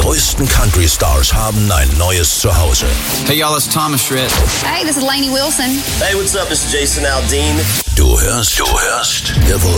größten Country-Stars haben ein neues Zuhause. Hey y'all, it's Thomas Schritt. Hey, this is Lainey Wilson. Hey, what's up? This is Jason Aldean. Du hörst The